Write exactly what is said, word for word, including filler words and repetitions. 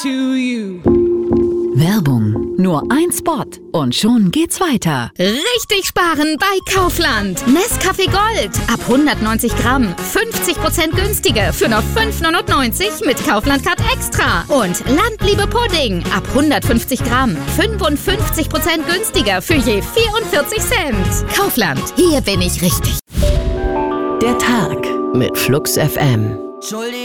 to you. Werbung. Nur ein Spot und schon geht's weiter. Richtig sparen bei Kaufland. Nescafé Gold ab hundertneunzig Gramm. fünfzig Prozent günstiger für nur fünf neunundneunzig mit Kaufland Card Extra. Und Landliebe Pudding ab hundertfünfzig Gramm. fünfundfünfzig Prozent günstiger für je vierundvierzig Cent. Kaufland, hier bin ich richtig. Der Tag mit Flux F M.